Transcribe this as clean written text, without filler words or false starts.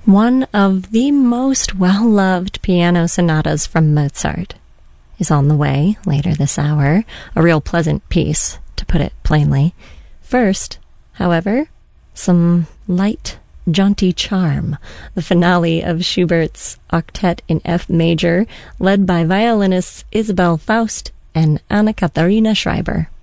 One of the most well-loved piano sonatas from Mozart is on the way later this hour, a real pleasant piece, to put it plainly. First, however, some light, jaunty charm, the finale of Schubert's Octet in F major, led by violinists Isabel Faust and Anna Katharina Schreiber.